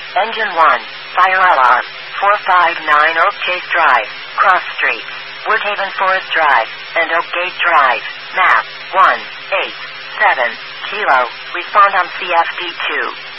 Engine 1. Fire alarm. 459 Oak Chase Drive, Cross Street, Woodhaven Forest Drive, and Oakgate Drive. Map 187 Kilo. Respond on CFD2.